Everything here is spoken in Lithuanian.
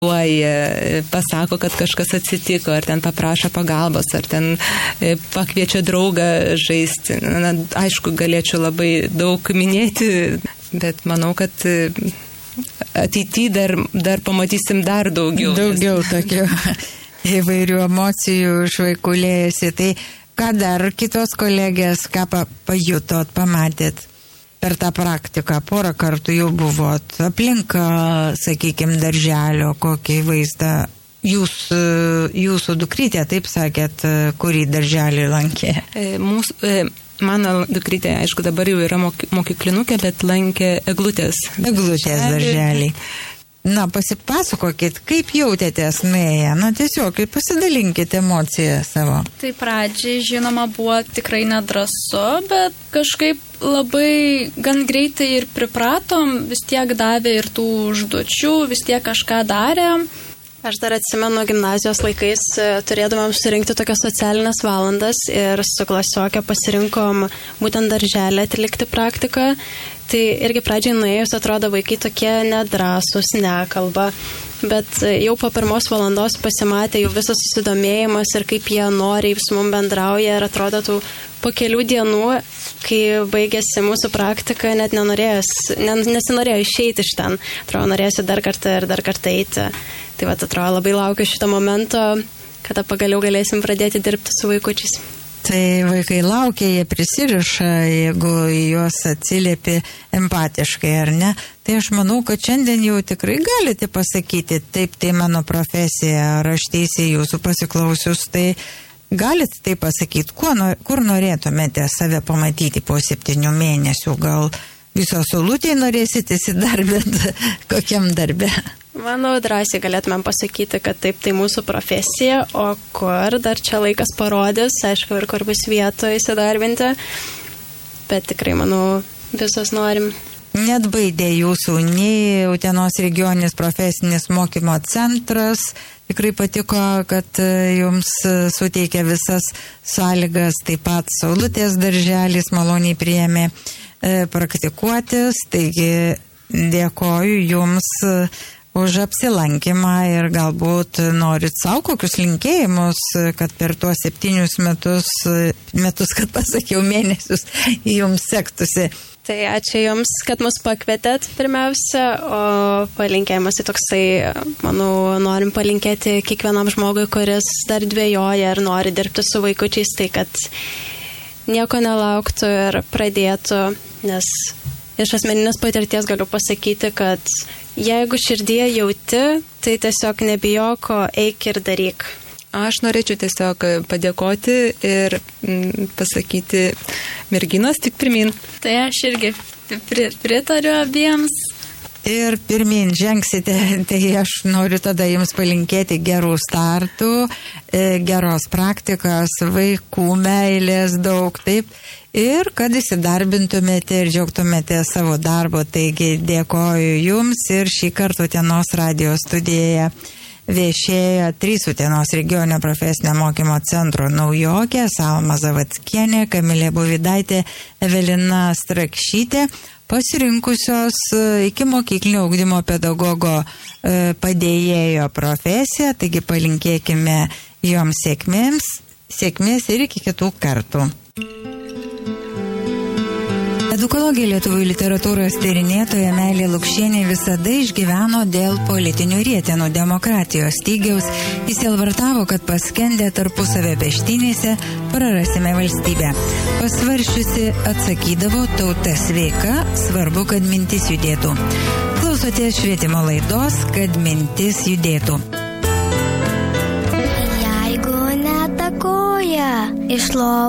pasako, kad kažkas atsitiko, ar ten paprašo pagalbos, ar ten pakviečia draugą žaisti. Na, aišku, galėčiau labai daug minėti, bet manau, kad ateityje dar pamatysim dar daugiau. Daugiau tokių įvairių emocijų iš vaikų liejasi. Tai ką dar kitos kolegės, ką pajutot, pamatėt per tą praktiką? Porą kartų jau buvot aplinka, sakykime, darželio, kokį vaizdą jūsų dukrytė, taip sakėt, kurį darželį lankė? Mano dukrytė, aišku, dabar jau yra mokyklinukė, bet lankė Eglutės darželį. Na, pasipasakokit, kaip jautėtės nuėję? Na, tiesiog pasidalinkite emociją savo. Tai pradžiai, žinoma, buvo tikrai nedrąsu, bet kažkaip labai gan greitai ir pripratom, vis tiek davė ir tų užduočių, vis tiek kažką darė. Aš dar atsimenu gimnazijos laikais, turėdavom surinkti tokias socialinės valandas ir su klasiokė pasirinkom būtent darželį atlikti praktiką. Tai irgi pradžiai nuėjus atrodo vaikai tokie nedrąsūs, nekalba, bet jau po pirmos valandos pasimatė jų visas susidomėjimas ir kaip jie noriai su mum bendrauja ir atrodo po kelių dienų, kai baigėsi mūsų praktika, net nesinorėjo išeiti iš ten. Atrodo, norėsiu dar kartą eiti. Tai atrodo, labai laukiu šito momento, kada pagaliau galėsim pradėti dirbti su vaikučiais. Tai vaikai laukia, jie prisiriša, jeigu juos atsiliepi empatiškai, ar ne? Tai aš manau, kad šiandien jau tikrai galite pasakyti, taip, tai mano profesija, ar aš teisiai jūsų pasiklausius, tai galite tai pasakyti, kur norėtumėte save pamatyti po 7 mėnesių, gal viso saulutėje norėsite įsidarbinti kokiam darbe? Manau, drąsiai galėtumėm pasakyti, kad taip, tai mūsų profesija, o kur dar čia laikas parodys, aišku, ir kur bus vietoje įsidarbinti, bet tikrai, manau, visos norim. Net baidė jūsų nei Utenos regioninis profesinis mokymo centras, tikrai patiko, kad jums suteikė visas sąlygas, taip pat Saulutės darželis maloniai priėmė praktikuotis, taigi dėkoju jums už apsilankymą ir galbūt norit savo kokius linkėjimus, kad per tuos 7 metus, kad pasakiau, mėnesius jums sektųsi. Tai ačiū Jums, kad mus pakvietėt pirmiausia, o palinkėjimas tai toksai, manau, norim palinkėti kiekvienam žmogui, kuris dar dvejoja ir nori dirbti su vaikučiais, tai kad nieko nelauktų ir pradėtų, nes iš asmeninės patirties galiu pasakyti, kad jeigu širdyje jauti, tai tiesiog nebijok, eik ir daryk. Aš norėčiau tiesiog padėkoti ir pasakyti merginos tik pirmin. Tai aš irgi pritariu abiems. Ir pirmin žengsite, tai aš noriu tada jums palinkėti gerų startų, geros praktikos, vaikų meilės daug, taip. Ir kad įsidarbintumėte ir džiaugtumėte savo darbo. Taigi dėkoju jums ir šį kartą Utenos radijo studijoje viešėjo 3 Utenos regioninio profesinio mokymo centro naujokė, Alma Zavackienė, Kamilė Buvidaitė, Evelina Strakšytė, pasirinkusios iki mokyklinio ugdymo pedagogo padėjėjo profesiją. Taigi palinkėkime joms sėkmės ir iki kitų kartų. Edukologė lietuvių literatūros tyrinėtoja Meilė Lukšienė visada išgyveno dėl politinių rietenų demokratijos stygiaus. Jis elvartavo, kad paskendę tarpusavio peštynėse prarasime valstybę. Pasvaršiusi atsakydavo, tauta sveika, svarbu, kad mintis judėtų. Klausotės švietimo laidos, kad mintis judėtų. Jeigu netakoja iš lovos